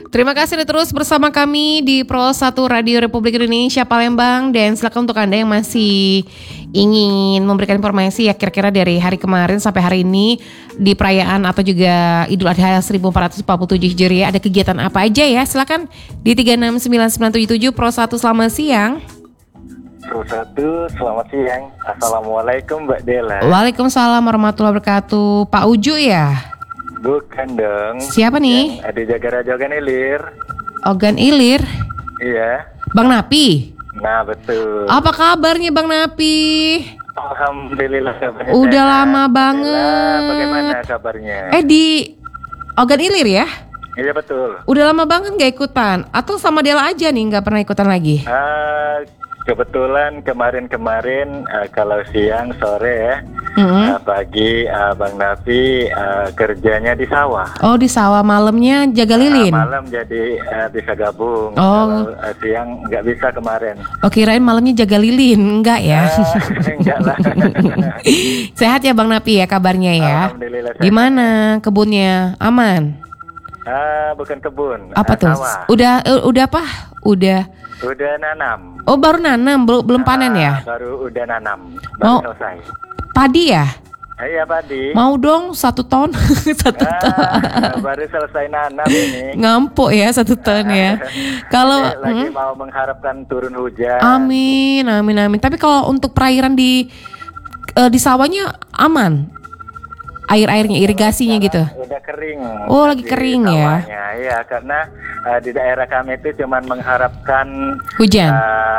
Terima kasih sudah terus bersama kami di Pro 1 Radio Republik Indonesia Palembang. Dan silakan untuk Anda yang masih ingin memberikan informasi ya kira-kira dari hari kemarin sampai hari ini di perayaan atau juga Idul Adha 1447 Hijriah ada kegiatan apa aja ya. Silakan di 369977 Pro 1 selamat siang. Pro 1 selamat siang. Assalamualaikum Mbak Dela. Waalaikumsalam warahmatullahi wabarakatuh. Pak Uju ya? Bukan dong. Siapa nih? Ada Jaga Raja Ogan Ilir. Ogan Ilir? Iya. Bang Napi? Nah betul. Apa kabarnya Bang Napi? Alhamdulillah kabarnya Udah sehat. lama banget. Alhamdulillah, bagaimana kabarnya? Di Ogan Ilir ya? Iya betul. Udah lama banget gak ikutan? Atau sama Dela aja nih gak pernah ikutan lagi? Kebetulan kemarin kalau siang sore ya, pagi Bang Nafi kerjanya di sawah. Oh di sawah, malamnya jaga lilin? Malam jadi bisa gabung. Oh. Kalau siang nggak bisa kemarin. Oh kirain malamnya jaga lilin, enggak ya? Enggak lah. Sehat ya Bang Napi ya kabarnya ya? Alhamdulillah sehat. Gimana kebunnya, aman? Bukan kebun. Apa tuh? Sawah. Udah apa? Udah nanam. Oh baru nanam, belum panen ya? Baru udah nanam, baru selesai. Padi ya? Iya padi. Mau dong 1 ton. 1 ton. Baru selesai nanam ini. Ngampuk ya 1 ton ya. Kalau lagi mau mengharapkan turun hujan. Amin. Tapi kalau untuk perairan di sawahnya aman? Air-airnya, irigasinya gitu? Udah kering. Oh lagi kering ya? Iya karena di daerah kami itu cuman mengharapkan hujan.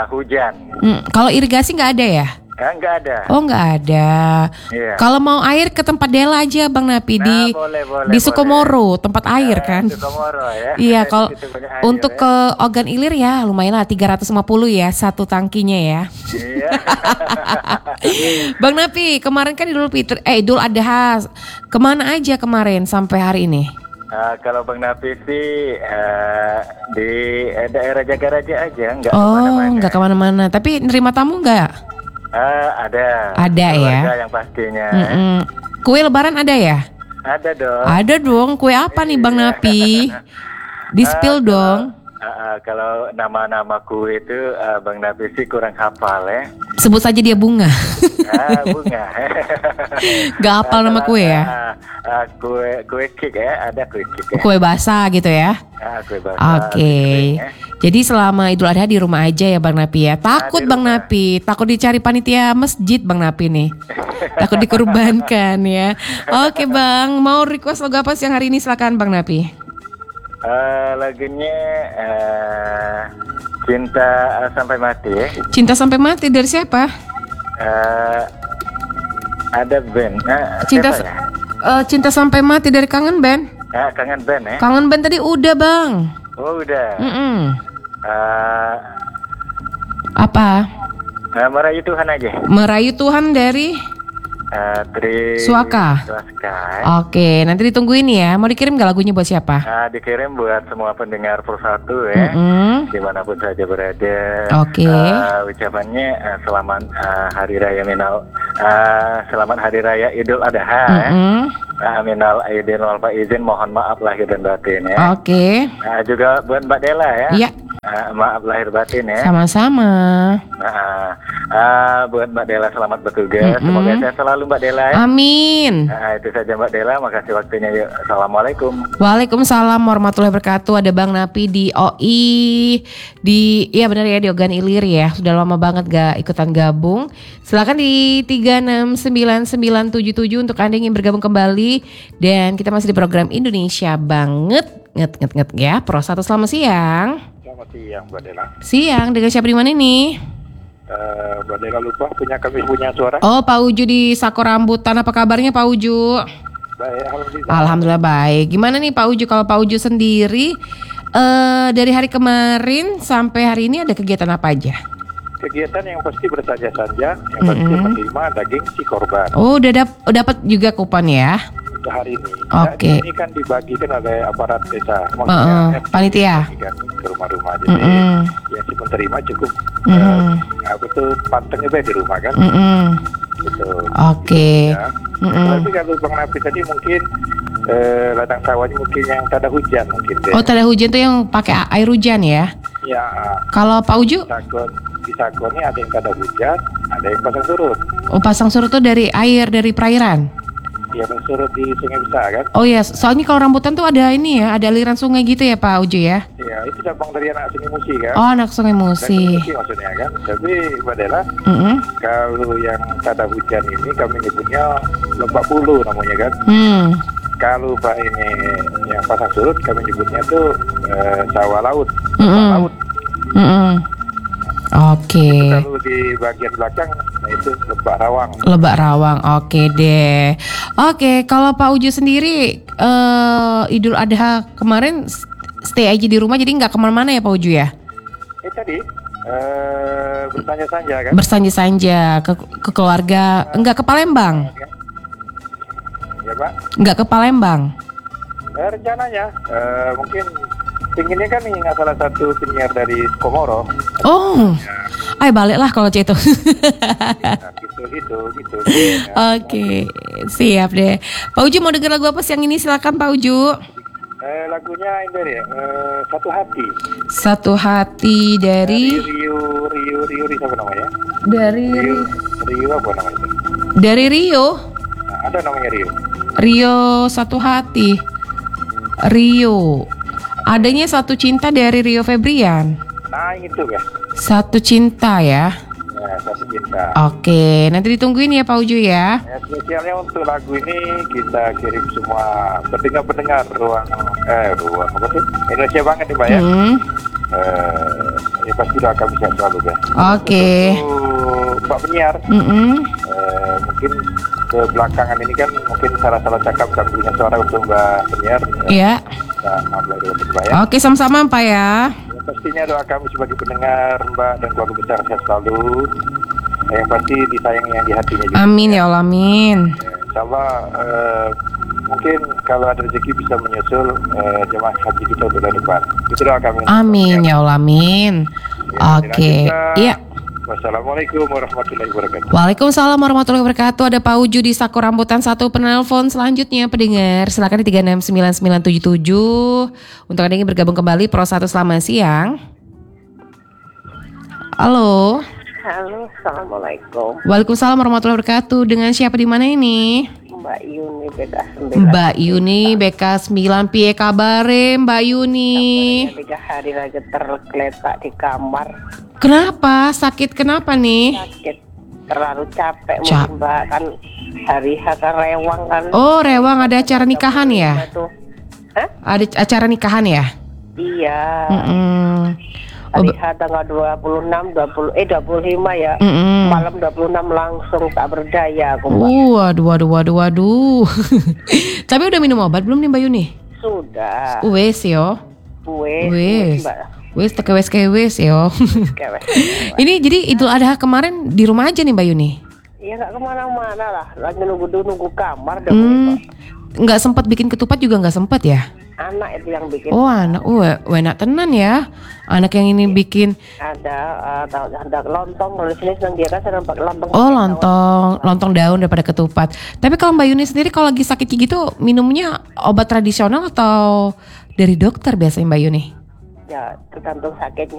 Kalau irigasi nggak ada ya? Nggak ada. Oh nggak ada. Iya. Kalau mau air ke tempat Dela aja Bang Napi boleh, di Sukomoro tempat air kan? Sukomoro ya. Iya kalau untuk ke Ogan Ilir ya lumayan lah 350 ya 1 tangkinya ya. Iya. Bang Napi kemarin kan Idul Adha kemana aja kemarin sampai hari ini? Kalau Bang Nafi sih di daerah Jagaraja aja, nggak kemana-mana. Nggak kemana-mana. Tapi nerima tamu nggak? Ada. Ada ya. Yang pastinya. Kue Lebaran ada ya? Ada dong. Ada dong. Kue apa nih Bang Napi? Di-spill dong. Kalau nama-nama kue itu Bang Nafi sih kurang hafal ya. Sebut saja dia Bunga. Bunga. Gak hafal nama kue ya? Kue cake ya, ada kue cake ya. Kue basah gitu ya? Kue basah. Oke. Jadi selama Idul Adha di rumah aja ya Bang Napi ya. Takut Bang Napi, takut dicari panitia masjid Bang Napi nih. Takut dikorbankan ya. Oke Bang, mau request lagu apa siang hari ini silakan Bang Napi. Lagunya Cinta Sampai Mati ya. Cinta Sampai Mati dari siapa? Ada band. Cinta Sampai Mati dari Kangen Band. Kangen Band ya. Kangen Band tadi udah Bang. Oh udah. Apa? Merayu Tuhan aja. Merayu Tuhan dari Suaka. Oke, nanti ditungguin ya. Mau dikirim gak lagunya buat siapa? Dikirim buat semua pendengar Pro 1 ya. Dimanapun saja berada. Oke. Ucapannya selamat Hari Raya selamat Hari Raya Idul Adha ya. Minal aidin wal faizin, mohon maaf lahir dan batin ya. Oke. Juga buat Mbak Dela ya. Iya. Maaf lahir batin ya. Sama-sama. Buat Mbak Dela selamat bertugas. Semoga sehat selalu Mbak Dela ya. Amin. Itu saja Mbak Dela, makasih waktunya yuk. Assalamualaikum. Waalaikumsalam warahmatullahi wabarakatuh. Ada Bang Napi di OI iya benar ya, di Ogan Ilir ya. Sudah lama banget gak ikutan gabung. Silakan di 369977 untuk Anda yang ingin bergabung kembali. Dan kita masih di program Indonesia Banget nget ya. Pro 1 selamat siang. Selamat siang Mbak Dela. Siang, dengan siapa di mana ini? Mbak Dela lupa kami punya suara. Oh Pak Uju di Sako Rambutan. Apa kabarnya Pak Uju? Baik, Alhamdulillah baik. Gimana nih Pak Uju, kalau Pak Uju sendiri dari hari kemarin sampai hari ini ada kegiatan apa aja? Kegiatan yang pasti bersaja-saja, yang pasti menerima daging si korban. Oh udah dapat juga kupon ya? Untuk hari ini. Oke. Ini kan dibagikan oleh aparat desa, maksudnya panitia ke rumah-rumah. Jadi yang si menerima cukup. Aku tuh panteng juga di rumah kan. Betul. Oke. Tapi kalau Bang Nafi tadi mungkin ladang sawahnya mungkin yang tak ada hujan mungkin deh. Oh, tak ada hujan tuh yang pakai air hujan ya? Ya. Kalau Pak Uju? Di Sagon ini ada yang tak ada hujan, ada yang pasang surut. Oh, pasang surut tuh dari air, dari perairan? Iya, surut di Sungai Besar kan? Oh ya, soalnya kalau rambutan tuh ada ini ya, ada aliran sungai gitu ya Pak Uju ya? Iya, itu cabang dari anak Sungai Musi kan? Oh, anak Sungai Musi. Musi maksudnya kan? Tapi Mbak Dela, kalau yang tak ada hujan ini kami nyebutnya Lebak Bulu namanya kan? Kalau Pak ini yang pasang surut kami nyebutnya tuh sawah laut. Laut. Oke. Kalau di bagian belakang, nah itu Lebak Rawang. Lebak Rawang, oke deh. Oke, kalau Pak Uju sendiri Idul Adha kemarin stay aja di rumah, jadi nggak kemana-mana ya Pak Uju ya? Tadi bersanja-sanja kan? Bersanja-sanja ke keluarga, nggak ke Palembang? Ya Pak. Nggak ke Palembang? Rencananya mungkin pinginnya kan nih salah satu penyiar dari Komoro. Oh, ayo balik lah kalau itu. Gitu. Oke, siap deh. Pak Uju mau denger lagu apa siang ini? Silakan Pak Uju. Lagunya ini ya, Satu Hati. Satu Hati dari Rio siapa namanya? Rio apa namanya? Dari Rio. Nah, ada namanya Rio. Rio Satu Hati. Rio. Adanya Satu Cinta dari Rio Febrian. Nah itu ya. Satu Cinta ya. Ya, Satu Cinta. Oke, nanti ditungguin ya Pak Uju ya. Spesialnya untuk lagu ini kita kirim semua pendengar ruang apa tuh? Indonesia banget nih Mbak ya. Ya pasti doa kami sehat selalu ya. Oke. Mbak penyiar. Mungkin ke belakangan ini kan mungkin salah-salah cakap kami punya suara untuk Mbak penyiar. Iya. Ya. Oke, sama-sama Pak ya. Pastinya doa kami sebagai pendengar Mbak dan keluarga besar sehat selalu. Yang pasti disayangi yang di hatinya juga. Amin ya Allah, amin. Insyaallah mungkin kalau ada rezeki bisa menyusul jemaah haji kita untuk tahun depan. Itu doa kami. Amin ya Allah, amin. Oke. Iya. Wassalamualaikum warahmatullahi wabarakatuh. Waalaikumsalam warahmatullahi wabarakatuh. Ada Pak Uju di Saku Rambutan 1 penelpon selanjutnya pendengar. Silakan di 369977. Untuk Anda yang bergabung kembali Pro 1 selamat siang. Halo. Halo, assalamualaikum. Waalaikumsalam warahmatullahi wabarakatuh. Dengan siapa di mana ini? Mbak Yuni BK9. Mbak Yuni BK9, piye kabare Mbak Yuni? 3 hari lagi tergeletak di kamar. Kenapa? Sakit kenapa nih? Sakit, terlalu capek mungkin Mbak, kan hari kan rewang kan. Oh, rewang, ada acara nikahan ya? Hah? Ada acara nikahan ya? Iya. Hari tanggal 25 ya. Malam 26 langsung tak berdaya aku Mbak. Waduh. Tapi udah minum obat belum nih Mbak Yuni? Sudah. Wes yo. Wes Mbak. Wes tekewes yo. Ini jadi Idul Adha kemarin di rumah aja nih Mbak Yuni? Iya, nggak kemana-mana lah. Lagi nunggu kamar. Nggak sempat bikin ketupat juga nggak sempat ya? Anak itu yang bikin. Oh anak, enak tenan ya. Anak yang ini bikin. Ada lontong. Kalau di sini senang dia kan senang pakai lontong. Oh lontong daun daripada ketupat. Tapi kalau Mbak Yuni sendiri kalau lagi sakit gitu minumnya obat tradisional atau dari dokter biasanya Mbak Yuni? Ya tergantung sakitnya.